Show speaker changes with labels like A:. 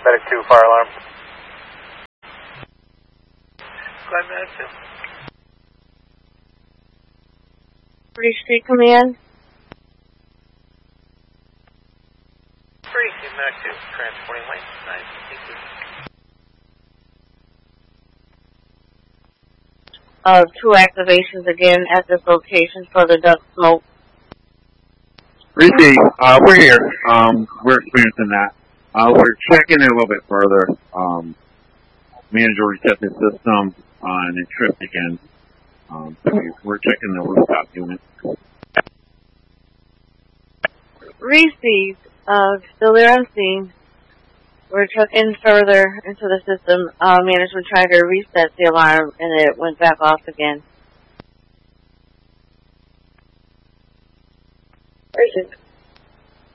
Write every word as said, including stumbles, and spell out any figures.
A: Medic two, fire alarm. Go ahead, Medic two.
B: Free Street Command.
A: Free, Medic two, transporting lane, nine, thank you.
B: Uh, two activations again at this location for the duct smoke.
C: Receive. Uh, we're here. Um, we're experiencing that. Uh, we're checking it a little bit further. Um, manager reset the system uh, and it tripped again. Um, so we, we're checking the rooftop unit.
B: Receive. Uh, still there on scene. We're checking further into the system. Uh, management tried to reset the alarm and it went back off again. Receive.